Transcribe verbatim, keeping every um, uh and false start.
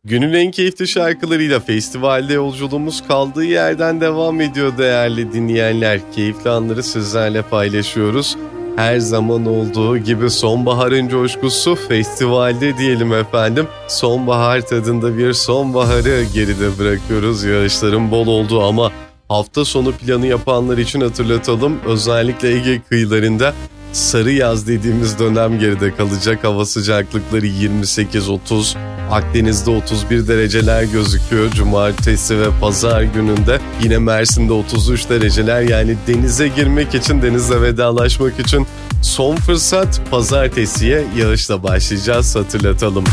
Günün en keyifli şarkılarıyla festivalde yolculuğumuz kaldığı yerden devam ediyor değerli dinleyenler. Keyifli anları sizlerle paylaşıyoruz. Her zaman olduğu gibi sonbaharın coşkusu festivalde diyelim efendim. Sonbahar tadında bir sonbaharı geride bırakıyoruz. Yağışların bol olduğu ama hafta sonu planı yapanlar için hatırlatalım. Özellikle Ege kıyılarında sarı yaz dediğimiz dönem geride kalacak. Hava sıcaklıkları yirmi sekiz otuz, Akdeniz'de otuz bir dereceler gözüküyor. Cumartesi ve pazar gününde yine Mersin'de otuz üç dereceler. Yani denize girmek için, denizle vedalaşmak için son fırsat. Pazartesiye yağışla başlayacağız, hatırlatalım.